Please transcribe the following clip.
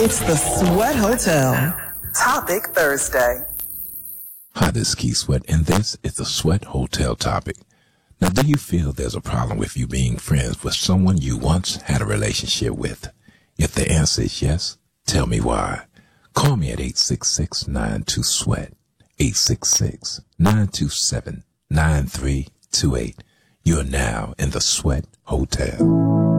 It's the Sweat Hotel. Topic Thursday. Hi, this is Keith Sweat, and this is the Sweat Hotel topic. Now, do you feel there's a problem with you being friends with someone you once had a relationship with? If the answer is yes, tell me why. Call me at 866-92-SWEAT, 866-927-9328. You're now in the Sweat Hotel.